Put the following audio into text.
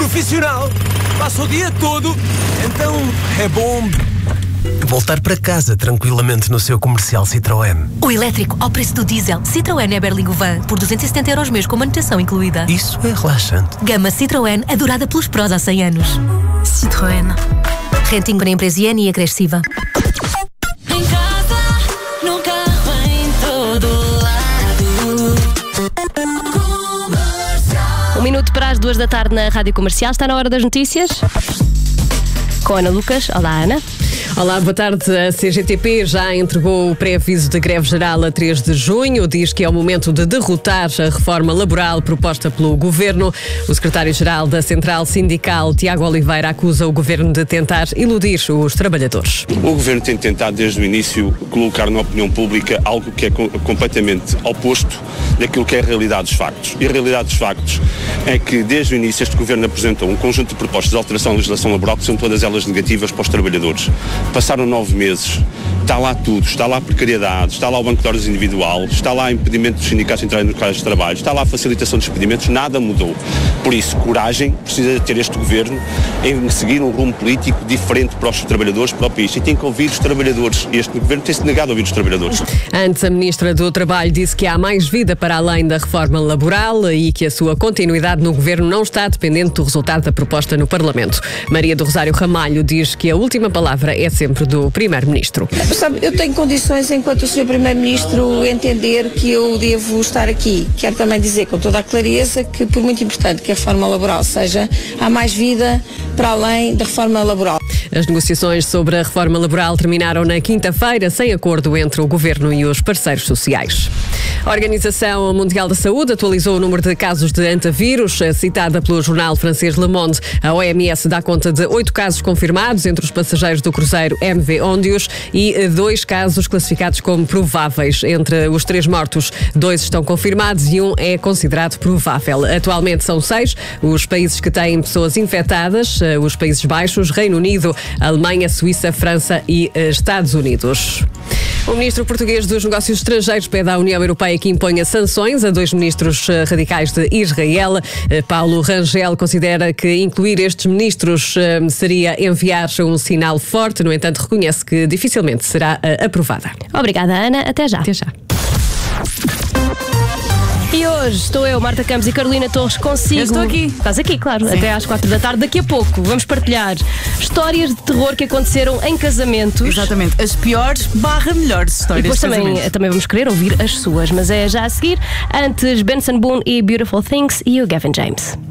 profissional, passa o dia todo, então é bom voltar para casa tranquilamente no seu comercial Citroën. O elétrico ao preço do diesel. Citroën é Berlingo Van por 270 € mês com manutenção incluída. Isso é relaxante. Gama Citroën, adorada pelos prós há 100 anos. Citroën. Renting na empresa IN e agressiva. Em casa, no carro, em todo lado. Um minuto para as 2 da tarde na Rádio Comercial. Está na hora das notícias. Com Ana Lucas. Olá, Ana. Olá, boa tarde. A CGTP já entregou o pré-aviso de greve geral a 3 de junho. Diz que é o momento de derrotar a reforma laboral proposta pelo Governo. O secretário-geral da Central Sindical, Tiago Oliveira, acusa o Governo de tentar iludir os trabalhadores. O Governo tem tentado desde o início colocar na opinião pública algo que é completamente oposto daquilo que é a realidade dos factos. E a realidade dos factos é que desde o início este Governo apresentou um conjunto de propostas de alteração da legislação laboral que são todas elas negativas para os trabalhadores. Passaram 9 meses, está lá tudo, está lá a precariedade, está lá o banco de horas individual, está lá o impedimento dos sindicatos de entrarem nos locais de trabalho, está lá a facilitação dos expedimentos, nada mudou. Por isso, coragem precisa ter este Governo em seguir um rumo político diferente para os trabalhadores, para o país. E tem que ouvir os trabalhadores. Este Governo tem-se negado a ouvir os trabalhadores. Antes, a Ministra do Trabalho disse que há mais vida para além da reforma laboral e que a sua continuidade no Governo não está dependente do resultado da proposta no Parlamento. Maria do Rosário Ramalho diz que a última palavra é sempre do Primeiro-Ministro. Sabe, eu tenho condições, enquanto o Sr. Primeiro-Ministro, entender que eu devo estar aqui. Quero também dizer com toda a clareza que, por muito importante que a reforma laboral seja, há mais vida para além da reforma laboral. As negociações sobre a reforma laboral terminaram na quinta-feira, sem acordo entre o Governo e os parceiros sociais. A Organização Mundial da Saúde atualizou o número de casos de antavírus. Citada pelo jornal francês Le Monde, a OMS dá conta de 8 casos confirmados entre os passageiros do cruzeiro MV Ondius e 2 casos classificados como prováveis. Entre os 3 mortos, 2 estão confirmados e 1 é considerado provável. Atualmente são 6 os países que têm pessoas infectadas: os Países Baixos, Reino Unido, Alemanha, Suíça, França e Estados Unidos. O ministro português dos Negócios Estrangeiros pede à União Europeia que imponha sanções a 2 ministros radicais de Israel. Paulo Rangel considera que incluir estes ministros seria enviar um sinal forte. No entanto, reconhece que dificilmente será aprovada. Obrigada, Ana. Até já. Até já. E hoje estou eu, Marta Campos e Carolina Torres consigo. Eu estou aqui. Estás aqui, claro, Sim. Até às 4 da tarde. Daqui a pouco vamos partilhar histórias de terror que aconteceram em casamentos. Exatamente, as piores / melhores histórias E depois de casamentos. também vamos querer ouvir as suas, mas é já a seguir. Antes, Benson Boone e Beautiful Things e o Gavin James.